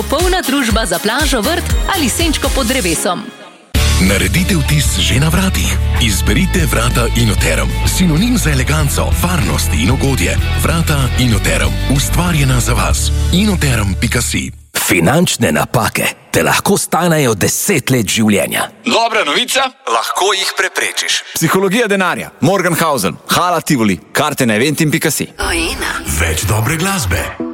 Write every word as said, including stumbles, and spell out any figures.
Polna družba za plažo, vrt ali senčko pod drevesom. Naredite vtis že na vratih. Izberite vrata Inoterum. Sinonim za eleganco, varnost in ugodje. Vrata Inoterum. Ustvarjena za vas. inoterum pika si. Finančne napake te lahko stanejo deset let življenja. Dobra novica, lahko jih preprečiš. Psihologija denarja, Morgenhausen, Hala Tivoli, karte na eventim pika si. Več dobre glasbe.